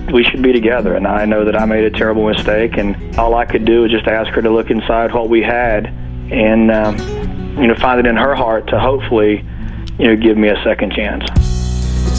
we should be together. And I know that I made a terrible mistake, and all I could do was just ask her to look inside what we had and, find it in her heart to hopefully, give me a second chance.